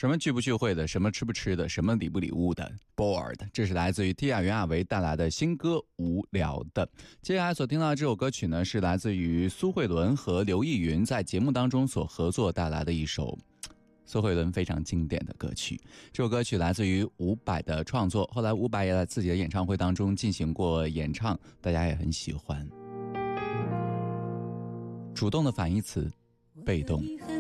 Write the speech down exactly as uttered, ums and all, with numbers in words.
什么聚不聚会的，什么吃不吃的，什么礼不礼物的 bored， 这是来自于 Tia 袁娅维带来的新歌《无聊的》。接下来所听到的这首歌曲呢，是来自于苏慧伦和刘奕云在节目当中所合作带来的一首苏慧伦非常经典的歌曲。这首歌曲来自于伍佰的创作，后来伍佰也在自己的演唱会当中进行过演唱，大家也很喜欢。主动的反义词，被动。